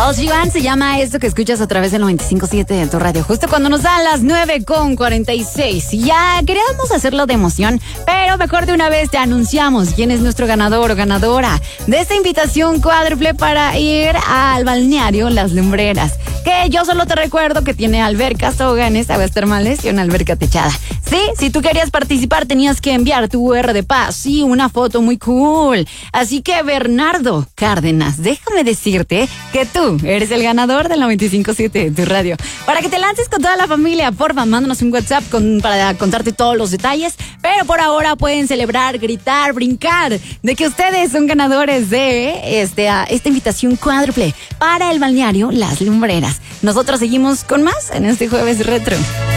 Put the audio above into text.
Iván se llama esto que escuchas a través del 95.7 de tu radio, justo cuando nos dan las 9:46. Ya queríamos hacerlo de emoción, pero mejor de una vez te anunciamos quién es nuestro ganador o ganadora de esta invitación cuádruple para ir al balneario Las Lumbreras. Que yo solo te recuerdo que tiene albercas, toboganes, aguas termales y una alberca techada. Sí, si tú querías participar tenías que enviar tu UR de paz, sí, una foto muy cool. Así que Bernardo Cárdenas, déjame decirte que tú eres el ganador del 95.7 de tu radio. Para que te lances con toda la familia, porfa, mándanos un WhatsApp para contarte todos los detalles. Pero por ahora pueden celebrar, gritar, brincar de que ustedes son ganadores de esta invitación cuádruple para el balneario Las Lumbreras. Nosotros seguimos con más en este Jueves Retro.